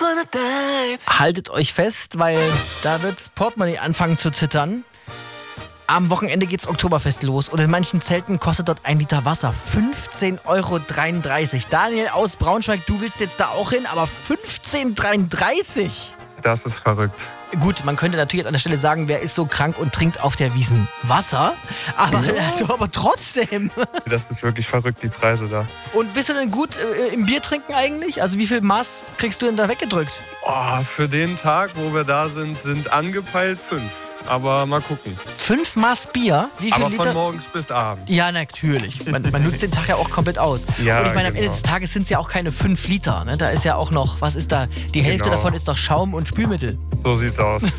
Haltet euch fest, weil da wird's Portemonnaie anfangen zu zittern. Am Wochenende geht's Oktoberfest los und in manchen Zelten kostet dort 1 Liter Wasser 15,33 €. Daniel aus Braunschweig, du willst jetzt da auch hin, aber 15,33 €? Das ist verrückt. Gut, man könnte natürlich an der Stelle sagen, wer ist so krank und trinkt auf der Wiesn Wasser? Aber trotzdem. Das ist wirklich verrückt, die Preise da. Und bist du denn gut im Bier trinken eigentlich? Also wie viel Maß kriegst du denn da weggedrückt? Oh, für den Tag, wo wir da sind angepeilt 5. Aber mal gucken. 5 Maß Bier? Wie viel Aber Liter? von morgens bis abends. Ja, natürlich. Man nutzt den Tag ja auch komplett aus. Ja, und ich meine, am Ende genau. des Tages sind es ja auch keine 5 Liter. Ne? Da ist ja auch noch, was ist da? Die Hälfte Genau. davon ist doch Schaum und Spülmittel. So sieht's aus.